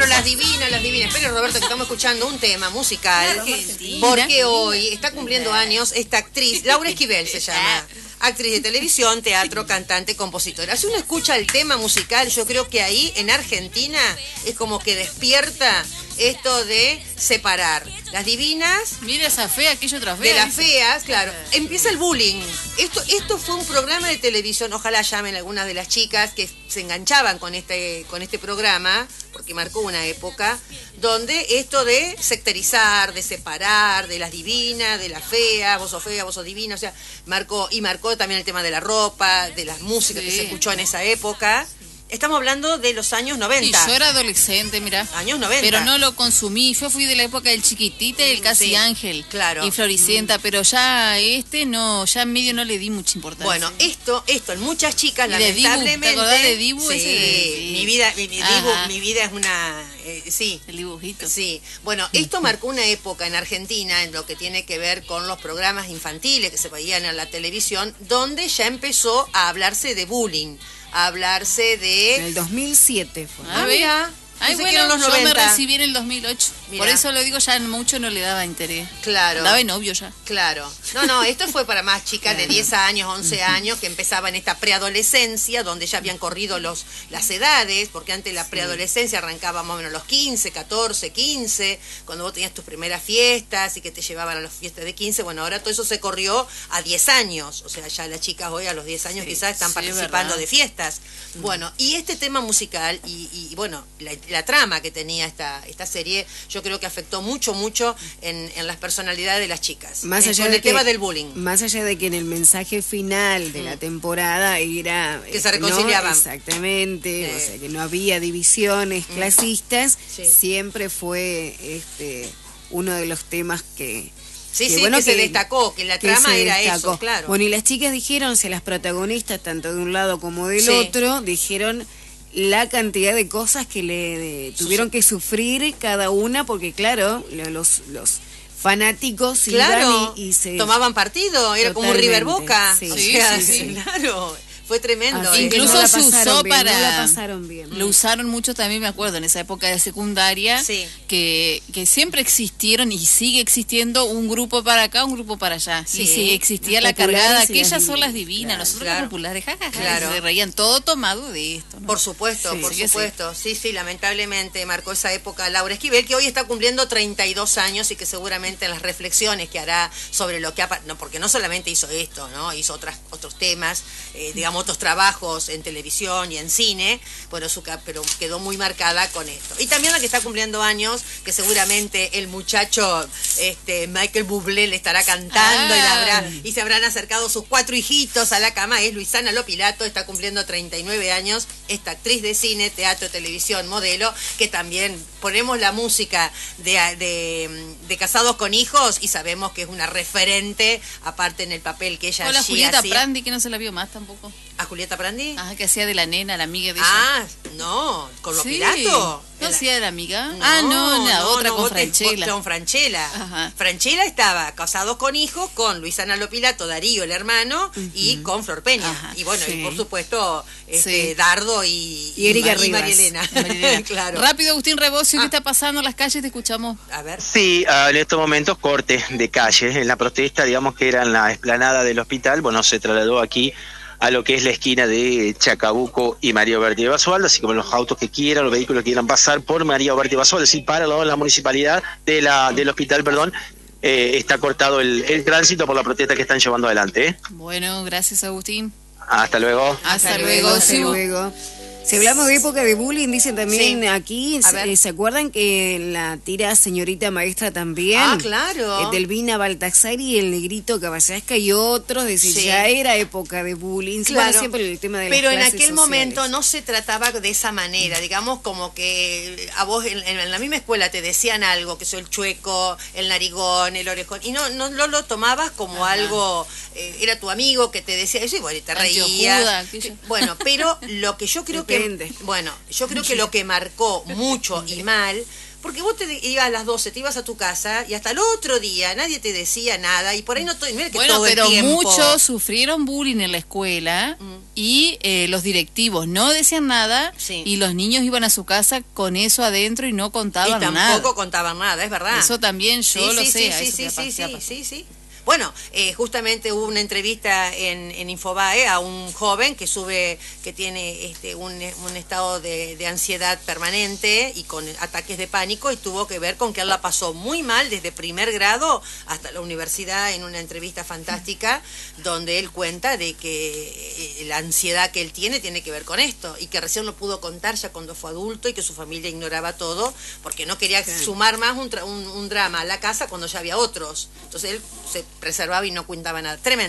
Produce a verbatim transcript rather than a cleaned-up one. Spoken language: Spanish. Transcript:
Claro, las divinas, las divinas. Pero Roberto, que estamos escuchando un tema musical. Argentina. Porque hoy está cumpliendo años esta actriz, Laura Esquivel se llama. Actriz de televisión, teatro, cantante, compositora. Si uno escucha el tema musical, yo creo que ahí en Argentina es como que despierta esto de separar las divinas. Mira esa fea, aquella otra fea. De las feas, claro. Empieza el bullying. Esto, esto fue un programa de televisión, ojalá llamen algunas de las chicas que se enganchaban con este, con este programa, porque marcó una época, donde esto de sectarizar, de separar, de las divinas, de las feas, vos sos fea, vos sos divina, o sea, marcó, y marcó también el tema de la ropa, de las músicas sí. que se escuchó en esa época. Estamos hablando de los años noventa. Y yo era adolescente, mira. Años noventa. Pero no lo consumí. Yo fui de la época del Chiquitita y el Casi sí, Ángel. Claro. Y Floricienta, mm. pero ya este no, ya en medio no le di mucha importancia. Bueno, esto, esto, en muchas chicas, y lamentablemente. De Dibu, ¿te acordás de Dibu? Sí, ese de, sí. mi vida, mi, mi, Dibu, mi vida es una. Eh, sí. El dibujito. Sí. Bueno, esto marcó una época en Argentina en lo que tiene que ver con los programas infantiles que se veían en la televisión, donde ya empezó a hablarse de bullying. A hablarse de... En el dos mil siete fue. Ah, mira. Ay, bueno, los yo me recibí en el dos mil ocho. Mirá. Por eso lo digo, ya mucho no le daba interés. Claro. Andaba de novio ya. Claro. No, no, esto fue para más chicas de diez años, once años, que empezaban esta preadolescencia, donde ya habían corrido los las edades, porque antes la preadolescencia arrancaba más o menos los quince, catorce, quince, cuando vos tenías tus primeras fiestas y que te llevaban a las fiestas de quince. Bueno, ahora todo eso se corrió a diez años. O sea, ya las chicas hoy a los diez años sí, quizás están sí, participando de fiestas. Mm. Bueno, y este tema musical, y, y bueno, la la trama que tenía esta, esta serie, yo creo que afectó mucho, mucho en, en las personalidades de las chicas. Más allá con de el que, tema del bullying. Más allá de que en el mensaje final de mm. la temporada era... Que se reconciliaban. No, exactamente, sí. o sea, que no había divisiones mm. clasistas, sí. siempre fue este uno de los temas que... Sí, que, sí, bueno, que, que se destacó, que la que trama era destacó. Eso, claro. Bueno, y las chicas dijeron, o sea, las protagonistas, tanto de un lado como del sí. otro, dijeron... la cantidad de cosas que le de, tuvieron que sufrir cada una, porque claro, los, los fanáticos claro, iban y, y se... tomaban partido, era totalmente, como un River Boca. Sí, o sí, sea, sí, sí. Claro. Fue tremendo. Así incluso no se usó bien, para... No la pasaron bien. Lo usaron mucho también, me acuerdo, en esa época de secundaria, sí. que, que siempre existieron y sigue existiendo un grupo para acá, un grupo para allá. Sí. Y sí, existía las la cargada, aquellas son las divinas, claro, nosotros claro. las populares, jajaja, claro. se reían todo tomado de esto, ¿no? Por supuesto, sí, por sí, supuesto. Sí. sí, sí, lamentablemente marcó esa época Laura Esquivel, que hoy está cumpliendo treinta y dos años y que seguramente en las reflexiones que hará sobre lo que ha... No, porque no solamente hizo esto, ¿no? Hizo otras, otros temas, eh, digamos, otros trabajos en televisión y en cine, bueno, su, pero quedó muy marcada con esto. Y también la que está cumpliendo años, que seguramente el muchacho este Michael Bublé le estará cantando ah. y, la habrá, y se habrán acercado sus cuatro hijitos a la cama, es Luisana Lopilato, está cumpliendo treinta y nueve años, esta actriz de cine, teatro, televisión, modelo, que también ponemos la música de, de, de Casados con Hijos y sabemos que es una referente, aparte en el papel que ella Hola, allí Julieta hacía. Prandi, que no se la vio más tampoco. ¿A Julieta Prandi? Ah, que hacía de la nena, la amiga de ella. Ah, no, con Lopilato. Sí. ¿No hacía de la amiga? No, ah, no, la no, otra no, con Franchella. Con Franchella. Ajá. Franchella estaba Casados con Hijos con Luisana Lopilato, Darío, el hermano, uh-huh. y con Flor Peña. Ajá, y bueno, sí. y por supuesto, este, sí. Dardo y, y, Erika y María Elena. Claro. Rápido, Agustín Rebocio, ah. ¿qué está pasando en las calles? Te escuchamos. A ver. Sí, uh, en estos momentos corte de calle. En la protesta, digamos que era en la explanada del hospital, bueno, se trasladó aquí a lo que es la esquina de Chacabuco y María Oberti de Basualdo, así como los autos que quieran, los vehículos que quieran pasar por María Oberti de Basualdo, es decir, para la, la municipalidad de la, del hospital, perdón, eh, está cortado el, el tránsito por la protesta que están llevando adelante. ¿eh? Bueno, gracias, Agustín. Hasta luego. Hasta, hasta luego, hasta sí. luego. Si hablamos de época de bullying, dicen también sí. aquí, eh, ¿se acuerdan que la tira Señorita Maestra también? Ah, claro. Eh, Delvina Baltasar y el Negrito Caballesca y otros, decir, sí. ya era época de bullying. Claro. Bueno, siempre el tema de Pero las en aquel sociales. momento no se trataba de esa manera, digamos como que a vos en, en la misma escuela te decían algo, que soy el chueco, el narigón, el orejón, y no no, no lo tomabas como Ajá. algo, eh, era tu amigo que te decía eso y bueno, te reías. Bueno, pero lo que yo creo que Bueno, yo creo que lo que marcó mucho y mal porque vos te ibas a las doce, te ibas a tu casa y hasta el otro día nadie te decía nada y por ahí no, no era que bueno, todo el pero tiempo. muchos sufrieron bullying en la escuela mm. y eh, los directivos no decían nada sí. y los niños iban a su casa con eso adentro y no contaban nada. Y tampoco nada. contaban nada, es verdad. Eso también yo sí, lo sí, sé. Sí, sí, sí, sí, sí, sí. Bueno, eh, justamente hubo una entrevista en, en Infobae a un joven que sube, que tiene este, un, un estado de, de ansiedad permanente y con ataques de pánico y tuvo que ver con que él la pasó muy mal desde primer grado hasta la universidad en una entrevista fantástica donde él cuenta de que eh, la ansiedad que él tiene tiene que ver con esto y que recién lo pudo contar ya cuando fue adulto y que su familia ignoraba todo porque no quería sí. sumar más un, un, un drama a la casa cuando ya había otros. Entonces él se preservaba y no cuentaba nada. Tremendo.